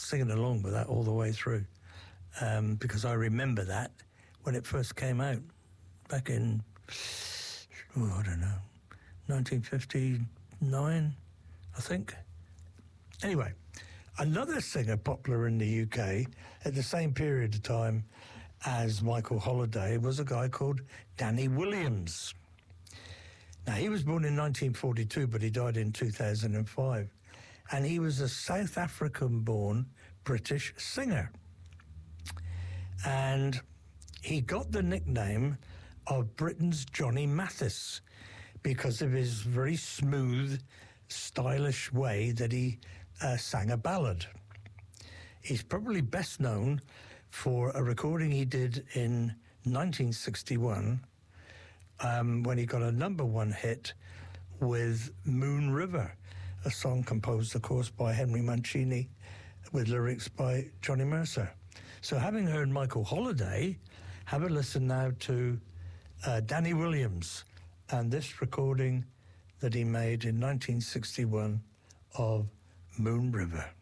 singing along with that all the way through, because I remember that when it first came out back in, I don't know, 1959, I think. Anyway, another singer popular in the UK at the same period of time as Michael Holiday was a guy called Danny Williams. Now, he was born in 1942, but he died in 2005. And he was a South African-born British singer. And he got the nickname of Britain's Johnny Mathis because of his very smooth, stylish way that he sang a ballad. He's probably best known for a recording he did in 1961 when he got a #1 hit with Moon River, a song composed, of course, by Henry Mancini with lyrics by Johnny Mercer. So having heard Michael Holiday, have a listen now to Danny Williams and this recording that he made in 1961 of Moon River.